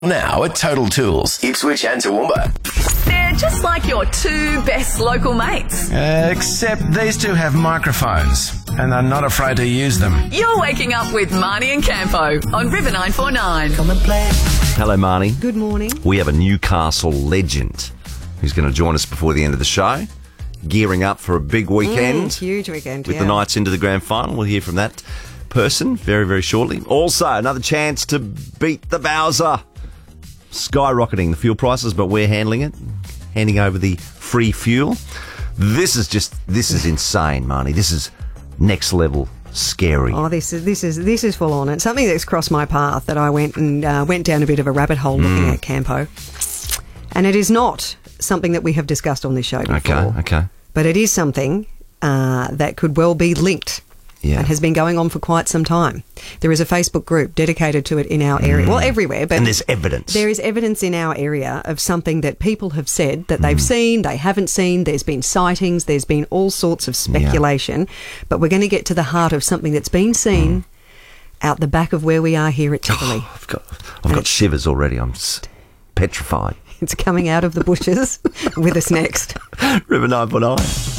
Now at Total Tools, Ipswich and Toowoomba. They're just like your two best local mates. Except these two have microphones and are not afraid to use them. You're waking up with Marnie and Campo on River 949. Come and play. Hello, Marnie. Good morning. We have a Newcastle legend who's going to join us before the end of the show, gearing up for a big weekend. Huge weekend, with the Knights into the grand final. We'll hear from that person very, very shortly. Also, another chance to beat the Bowser. Skyrocketing the fuel prices, but we're handling it, handing over the free fuel. This is insane, Marnie. This is next level scary. Oh, this is full on. It's something that's crossed my path that I went down a bit of a rabbit hole looking at Campo, and it is not something that we have discussed on this show before. Okay. But it is something that could well be linked. Yeah. And has been going on for quite some time. There is a Facebook group dedicated to it in our area. Well, everywhere. But and there's evidence. There is evidence in our area of something that people have said that they've seen, they haven't seen. There's been sightings. There's been all sorts of speculation. Yeah. But we're going to get to the heart of something that's been seen out the back of where we are here at Tivoli. I've got shivers already. I'm petrified. It's coming out of the bushes with us next. River 949.